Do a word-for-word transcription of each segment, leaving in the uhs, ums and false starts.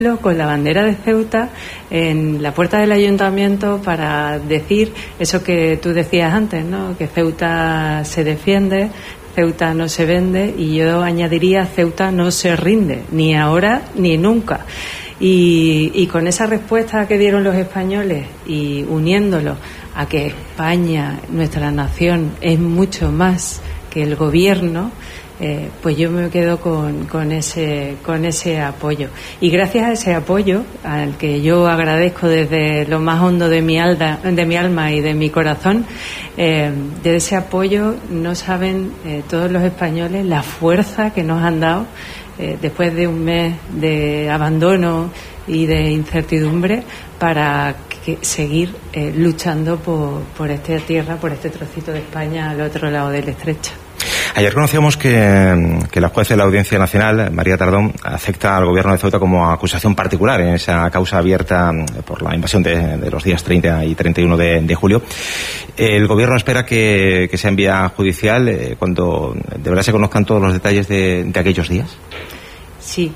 con la bandera de Ceuta en la puerta del ayuntamiento para decir eso que tú decías antes, ¿no? Que Ceuta se defiende, Ceuta no se vende, y yo añadiría Ceuta no se rinde, ni ahora ni nunca. Y, y con esa respuesta que dieron los españoles y uniéndolo a que España, nuestra nación, es mucho más que el gobierno, Eh, pues yo me quedo con, con ese con ese apoyo, y gracias a ese apoyo al que yo agradezco desde lo más hondo de mi alma, de mi alma y de mi corazón, eh, de ese apoyo no saben eh, todos los españoles la fuerza que nos han dado eh, después de un mes de abandono y de incertidumbre para que, seguir eh, luchando por, por esta tierra, por este trocito de España al otro lado del estrecho. Ayer conocíamos que, que la juez de la Audiencia Nacional, María Tardón, acepta al gobierno de Ceuta como acusación particular en esa causa abierta por la invasión de, de los días treinta y treinta y uno de, de julio. El gobierno espera que, que sea en vía judicial eh, cuando de verdad se conozcan todos los detalles de, de aquellos días. Sí,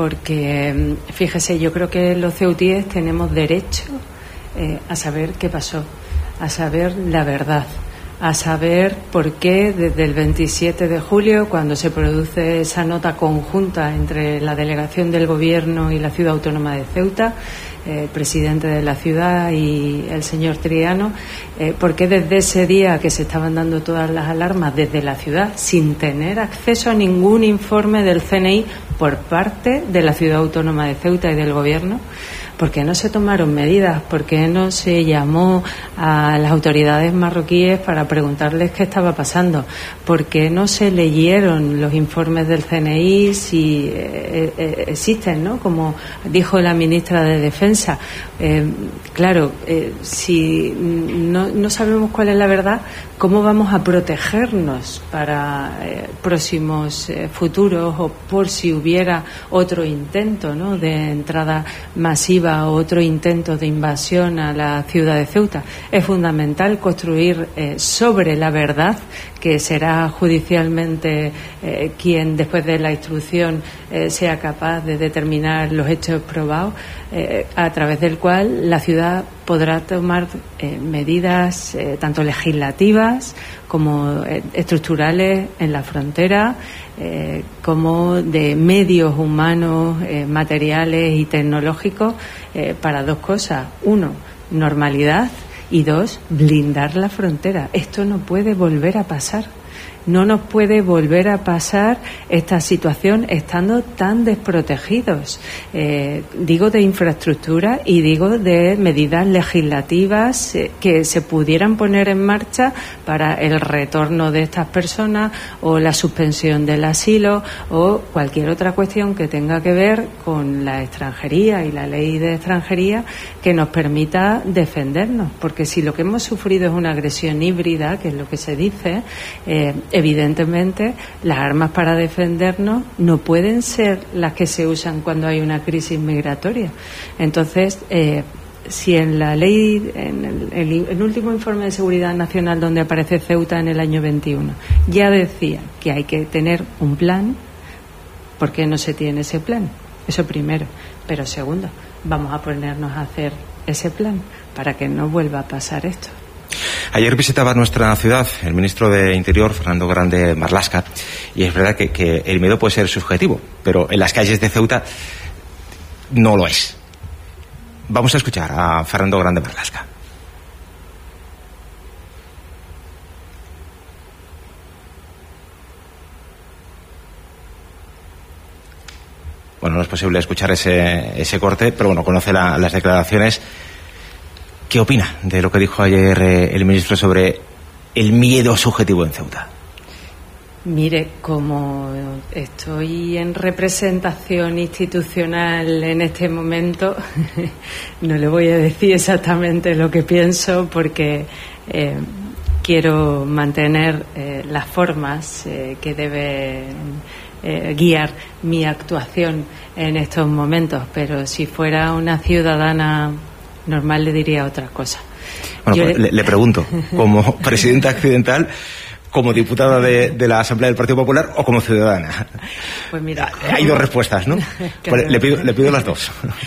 porque fíjese, yo creo que los ceutíes tenemos derecho eh, a saber qué pasó, a saber la verdad, a saber por qué desde el veintisiete de julio, cuando se produce esa nota conjunta entre la delegación del Gobierno y la Ciudad Autónoma de Ceuta, eh, el presidente de la ciudad y el señor Triano, eh, por qué desde ese día que se estaban dando todas las alarmas desde la ciudad, sin tener acceso a ningún informe del C N I por parte de la Ciudad Autónoma de Ceuta y del Gobierno, ¿por qué no se tomaron medidas? ¿Por qué no se llamó a las autoridades marroquíes para preguntarles qué estaba pasando? ¿Por qué no se leyeron los informes del C N I si eh, eh, existen, ¿no? Como dijo la ministra de Defensa. Eh, claro, eh, si no, no sabemos cuál es la verdad, ¿cómo vamos a protegernos para eh, próximos eh, futuros o por si hubiera otro intento, ¿no?, de entrada masiva o otro intento de invasión a la ciudad de Ceuta? Es fundamental construir eh, sobre la verdad, que será judicialmente eh, quien después de la instrucción eh, sea capaz de determinar los hechos probados, eh, a través del cual la ciudad podrá tomar eh, medidas eh, tanto legislativas como eh, estructurales en la frontera, eh, como de medios humanos, eh, materiales y tecnológicos eh, para dos cosas: uno, normalidad, y dos, blindar la frontera. Esto no puede volver a pasar. No nos puede volver a pasar esta situación estando tan desprotegidos. Eh, digo de infraestructura y digo de medidas legislativas eh, que se pudieran poner en marcha para el retorno de estas personas o la suspensión del asilo o cualquier otra cuestión que tenga que ver con la extranjería y la ley de extranjería que nos permita defendernos. Porque si lo que hemos sufrido es una agresión híbrida, que es lo que se dice, eh, evidentemente las armas para defendernos no pueden ser las que se usan cuando hay una crisis migratoria. Entonces, eh, si en la ley, en el, el, el último informe de seguridad nacional donde aparece Ceuta en el año veintiuno, ya decía que hay que tener un plan, ¿por qué no se tiene ese plan? Eso primero. Pero segundo, vamos a ponernos a hacer ese plan para que no vuelva a pasar esto. Ayer visitaba nuestra ciudad el ministro de Interior, Fernando Grande Marlaska, y es verdad que, que el miedo puede ser subjetivo, pero en las calles de Ceuta no lo es. Vamos a escuchar a Fernando Grande Marlaska. Bueno, no es posible escuchar ese, ese corte, pero bueno, conoce la, las declaraciones. ¿Qué opina de lo que dijo ayer eh, el ministro sobre el miedo subjetivo en Ceuta? Mire, como estoy en representación institucional en este momento, no le voy a decir exactamente lo que pienso porque eh, quiero mantener eh, las formas eh, que deben eh, guiar mi actuación en estos momentos, pero si fuera una ciudadana normal le diría otra cosa. Bueno, pues le, le pregunto, como presidenta accidental, como diputada de, de la Asamblea del Partido Popular o como ciudadana. Pues mira. Hay dos respuestas, ¿no? Claro. Pues le pido, le pido las dos.